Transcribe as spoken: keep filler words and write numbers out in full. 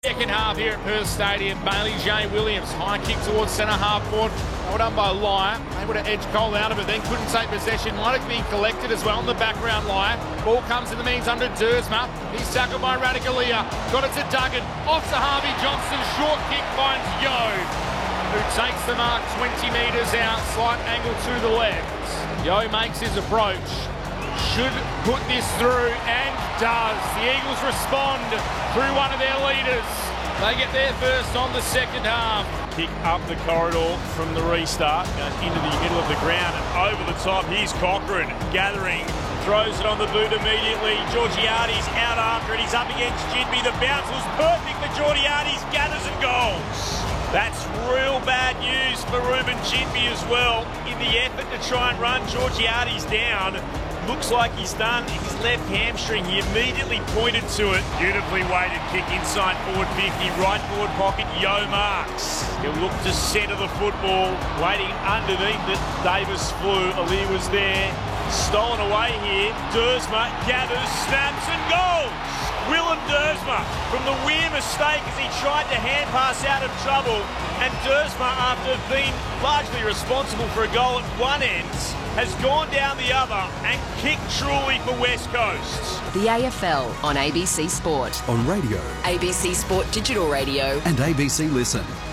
Second half here at Perth Stadium, Bailey J. Williams, high kick towards centre half forward, well done by Lyon, able to edge Cole out of it, then couldn't take possession, might have been collected as well in the background. Lyon, ball comes in the means under Dersma, he's tackled by Radicalia, got it to Duggan, off to Harvey Johnson, short kick finds Yo, who takes the mark twenty metres out, slight angle to the left. Yo makes his approach, should put this through and does. The Eagles respond through one of their leaders. They get there first on the second half. Kick up the corridor from the restart, goes into the middle of the ground and over the top. Here's Cochrane gathering, throws it on the boot immediately. Georgiades out after it. He's up against Jinby. The bounce was perfect for Georgiades, gathers and goals. That's real bad news for Ruben Jinby as well. In the effort to try and run Georgiades down, looks like he's done his left hamstring. He immediately pointed to it. Beautifully weighted kick inside forward fifty, right forward pocket, Yo marks. He'll look to centre the football, waiting underneath it. Davis flew, Ali was there. Stolen away here. Dersma gathers, snaps and goals. Willem Dersma from the Weir mistake as he tried to hand pass out of trouble. And Dersma, after being largely responsible for a goal at one end, has gone down the other and kicked truly for West Coast. The A F L on A B C Sport. On radio. A B C Sport Digital Radio. And A B C Listen.